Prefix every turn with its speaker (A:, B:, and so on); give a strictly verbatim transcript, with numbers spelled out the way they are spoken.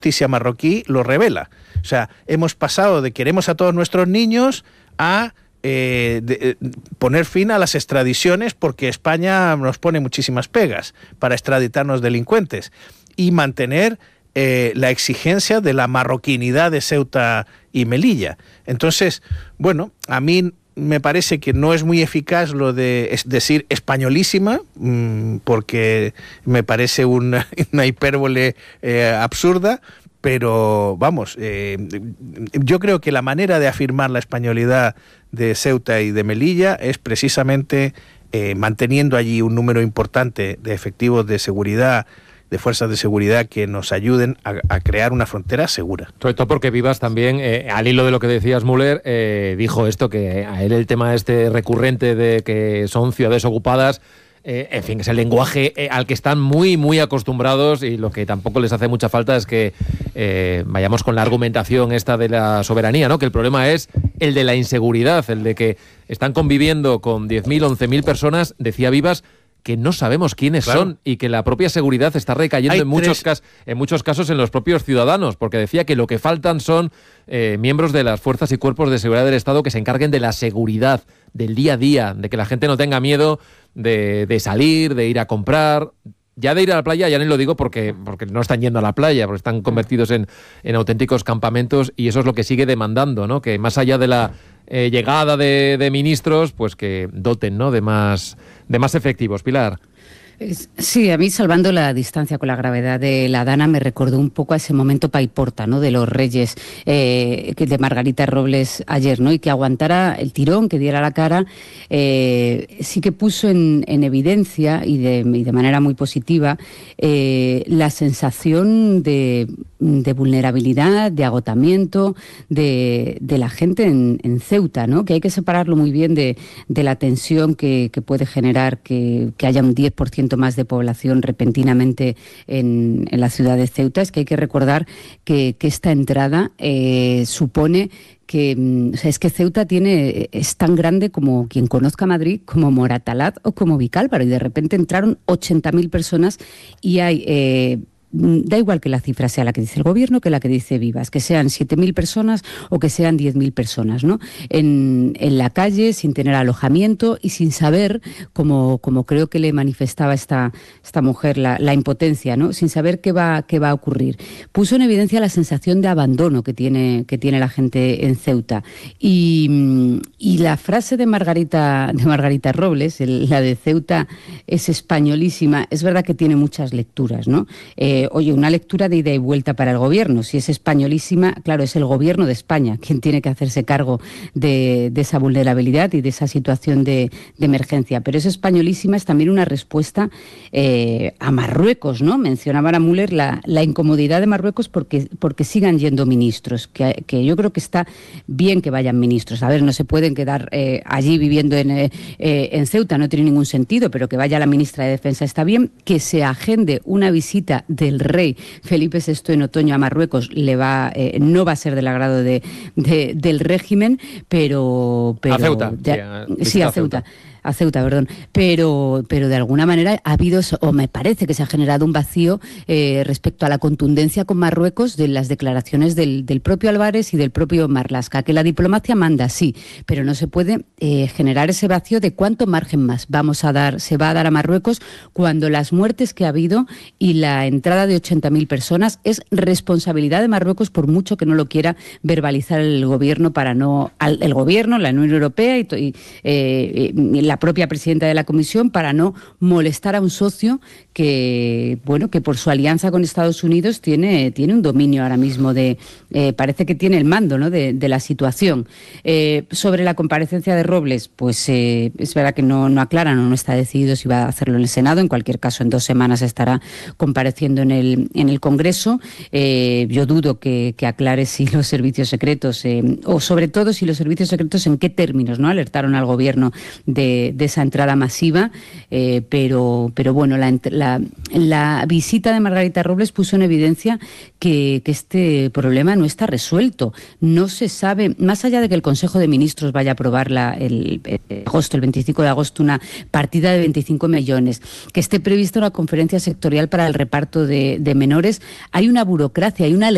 A: justicia marroquí lo revela. O sea, hemos pasado de queremos a todos nuestros niños a eh, de, eh, poner fin a las extradiciones porque España nos pone muchísimas pegas para extraditarnos delincuentes y mantener eh, la exigencia de la marroquinidad de Ceuta y Melilla. Entonces, bueno, a mí me parece que no es muy eficaz lo de es decir españolísima, mmm, porque me parece una, una hipérbole eh, absurda, pero vamos, eh, yo creo que la manera de afirmar la españolidad de Ceuta y de Melilla es precisamente eh, manteniendo allí un número importante de efectivos de seguridad, de fuerzas de seguridad que nos ayuden a, a crear una frontera segura.
B: Sobre todo porque Vivas también, eh, al hilo de lo que decías, Müller, eh, dijo esto, que a él el tema este recurrente de que son ciudades ocupadas, eh, en fin, es el lenguaje eh, al que están muy, muy acostumbrados, y lo que tampoco les hace mucha falta es que eh, vayamos con la argumentación esta de la soberanía, ¿no? Que el problema es el de la inseguridad, el de que están conviviendo con diez mil, once mil personas, decía Vivas, que no sabemos quiénes claro. son, y que la propia seguridad está recayendo en muchos, cas- en muchos casos en los propios ciudadanos, porque decía que lo que faltan son eh, miembros de las fuerzas y cuerpos de seguridad del Estado que se encarguen de la seguridad del día a día, de que la gente no tenga miedo de, de salir, de ir a comprar. Ya de ir a la playa, ya ni lo digo porque, porque no están yendo a la playa, porque están convertidos en, en auténticos campamentos, y eso es lo que sigue demandando, ¿no? Que más allá de la eh, llegada de, de ministros, pues que doten, ¿no? de más, de más efectivos. Pilar.
C: Sí, a mí, salvando la distancia con la gravedad de la Dana, me recordó un poco a ese momento paiporta, ¿no? De los Reyes, eh, de Margarita Robles ayer, ¿no? Y que aguantara el tirón, que diera la cara, eh, sí que puso en, en evidencia, y de, y de manera muy positiva, eh, la sensación de, de vulnerabilidad, de agotamiento de, de la gente en, en Ceuta, ¿no? Que hay que separarlo muy bien de, de la tensión que, que puede generar que, que haya un diez por ciento más de población repentinamente en, en la ciudad de Ceuta. Es que hay que recordar que, que esta entrada eh, supone que, o sea, es que Ceuta tiene, es tan grande como quien conozca Madrid, como Moratalaz o como Vicálvaro, y de repente entraron ochenta mil personas y hay... Eh, da igual que la cifra sea la que dice el gobierno que la que dice Vivas, que sean siete mil personas o que sean diez mil personas, ¿no? En, en la calle, sin tener alojamiento y sin saber, como, como creo que le manifestaba esta, esta mujer, la, la impotencia, ¿no? Sin saber qué va, qué va a ocurrir. Puso en evidencia la sensación de abandono que tiene, que tiene la gente en Ceuta. Y, y la frase de Margarita, de Margarita Robles, el, la de Ceuta es españolísima, es verdad que tiene muchas lecturas, ¿no? Eh, Oye, una lectura de ida y vuelta para el gobierno. Si es españolísima, claro, es el gobierno de España quien tiene que hacerse cargo de, de esa vulnerabilidad y de esa situación de, de emergencia. Pero es españolísima, es también una respuesta eh, a Marruecos, ¿no? Mencionaba a Müller la, la incomodidad de Marruecos porque, porque sigan yendo ministros, que, que yo creo que está bien que vayan ministros. A ver, no se pueden quedar eh, allí viviendo en, eh, en Ceuta, no tiene ningún sentido, pero que vaya la ministra de Defensa está bien. Que se agende una visita de el rey Felipe sexto en otoño a Marruecos le va eh, no va a ser del agrado de, de, del régimen, pero, pero
B: a Ceuta,
C: ya,
B: sí, a,
C: sí, a Ceuta. Ceuta. A Ceuta, perdón, pero, pero de alguna manera ha habido, o me parece que se ha generado un vacío eh, respecto a la contundencia con Marruecos de las declaraciones del, del propio Álvarez y del propio Marlaska, que la diplomacia manda, sí, pero no se puede eh, generar ese vacío de cuánto margen más vamos a dar, se va a dar a Marruecos cuando las muertes que ha habido y la entrada de ochenta mil personas es responsabilidad de Marruecos, por mucho que no lo quiera verbalizar el gobierno para no, al, el gobierno, la Unión Europea y, y eh, la propia presidenta de la Comisión, para no molestar a un socio que, bueno, que por su alianza con Estados Unidos tiene, tiene un dominio ahora mismo de, eh, parece que tiene el mando, ¿no? de, de la situación. Eh, sobre la comparecencia de Robles, pues eh, es verdad que no, no aclaran o no está decidido si va a hacerlo en el Senado. En cualquier caso, en dos semanas estará compareciendo en el, en el Congreso. Eh, yo dudo que, que aclare si los servicios secretos, eh, o sobre todo si los servicios secretos en qué términos, ¿no? Alertaron al gobierno de de esa entrada masiva, eh, pero, pero bueno, la, la, la visita de Margarita Robles puso en evidencia que, que este problema no está resuelto. No se sabe, más allá de que el Consejo de Ministros vaya a aprobar la, el, el, agosto, el veinticinco de agosto una partida de veinticinco millones, que esté prevista una conferencia sectorial para el reparto de, de menores, hay una burocracia, hay una